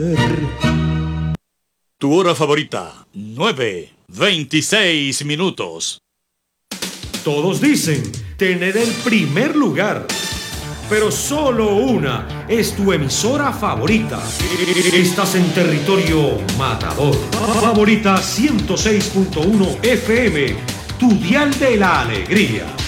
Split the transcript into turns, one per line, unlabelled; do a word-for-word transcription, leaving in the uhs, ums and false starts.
Tu hora favorita, nueve veintiséis minutos.
Todos dicen tener el primer lugar, pero solo una es tu emisora favorita. Estás en territorio matador. Favorita ciento seis punto uno F M, tu dial de la alegría.